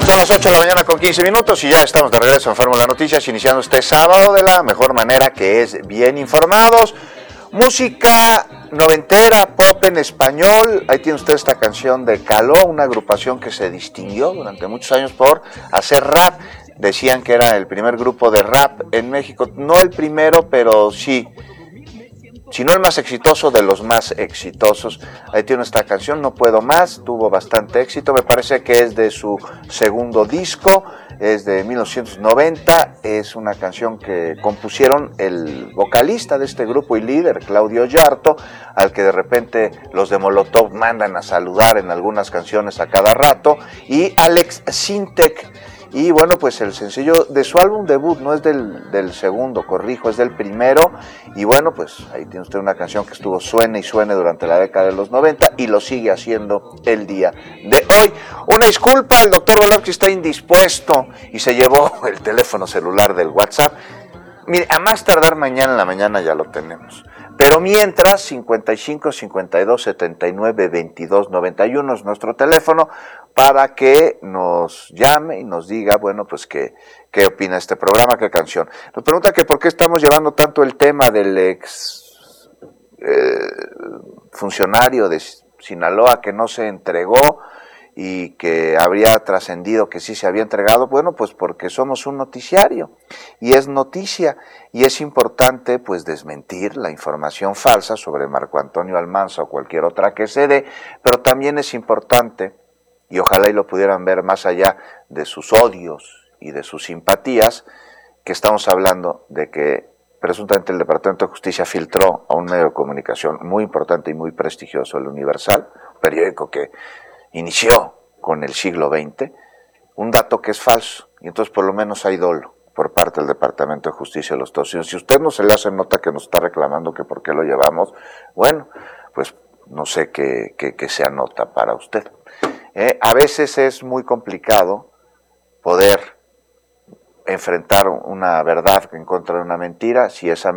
Son las 8 de la mañana con 15 minutos y ya estamos de regreso en Fórmula Noticias, iniciando este sábado de la mejor manera, que es bien informados. Música noventera, pop en español. Ahí tiene usted esta canción de Caló, una agrupación que se distinguió durante muchos años por hacer rap. Decían que era el primer grupo de rap en México, no el primero, pero sí, si no el más exitoso, de los más exitosos. Ahí tiene esta canción, No Puedo Más, tuvo bastante éxito, me parece que es de su segundo disco, es de 1990, es una canción que compusieron el vocalista de este grupo y líder, Claudio Yarto, al que de repente los de Molotov mandan a saludar en algunas canciones a cada rato, y Alex Sintek. Y bueno, pues el sencillo de su álbum debut, no es del segundo, corrijo, es del primero. Y bueno, pues ahí tiene usted una canción que estuvo suene y suene durante la década de los 90 y lo sigue haciendo el día de hoy. Una disculpa, el doctor Volodky está indispuesto y se llevó el teléfono celular del WhatsApp. Mire, a más tardar mañana en la mañana ya lo tenemos. Pero mientras, 55 52 79 22 91 es nuestro teléfono para que nos llame y nos diga, bueno, pues qué opina este programa, qué canción. Nos pregunta que por qué estamos llevando tanto el tema del ex funcionario de Sinaloa que no se entregó y que habría trascendido que sí se había entregado. Bueno, pues porque somos un noticiario y es noticia y es importante pues desmentir la información falsa sobre Marco Antonio Almanza o cualquier otra que se dé, pero también es importante, y ojalá y lo pudieran ver más allá de sus odios y de sus simpatías, que estamos hablando de que presuntamente el Departamento de Justicia filtró a un medio de comunicación muy importante y muy prestigioso, El Universal, un periódico que inició con el siglo XX, un dato que es falso, y entonces por lo menos hay dolo por parte del Departamento de Justicia de los Estados Unidos. Si usted no se le hace nota que nos está reclamando que por qué lo llevamos, bueno, pues no sé qué sea nota para usted. A veces es muy complicado poder enfrentar una verdad en contra de una mentira, si esa